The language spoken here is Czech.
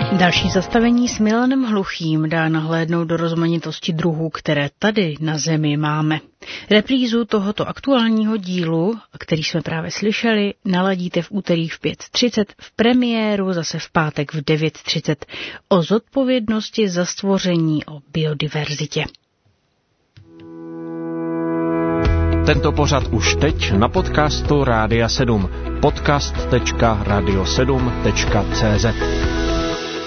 Další zastavení s Milanem Hluchým dá nahlédnout do rozmanitosti druhů, které tady na Zemi máme. Reprízu tohoto aktuálního dílu, který jsme právě slyšeli, naladíte v úterý v 5:30, v premiéru zase v pátek v 9:30 o zodpovědnosti za stvoření, o biodiverzitě. Tento pořad už teď na podcastu Rádia 7. podcast.radio7.cz